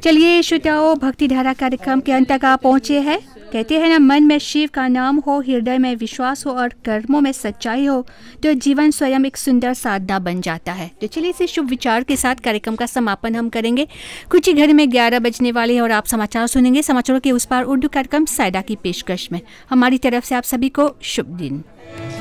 चलिए श्रोताओं, भक्ति धारा कार्यक्रम के अंत तक आप पहुँचे हैं। कहते हैं ना, मन में शिव का नाम हो, हृदय में विश्वास हो और कर्मों में सच्चाई हो तो जीवन स्वयं एक सुंदर साधना बन जाता है। तो चलिए इसी शुभ विचार के साथ कार्यक्रम का समापन हम करेंगे। कुछ ही घर में 11 बजने वाले हैं और आप समाचार सुनेंगे। समाचारों के उस पार उर्दू कार्यक्रम सायदा की पेशकश में। हमारी तरफ से आप सभी को शुभ दिन।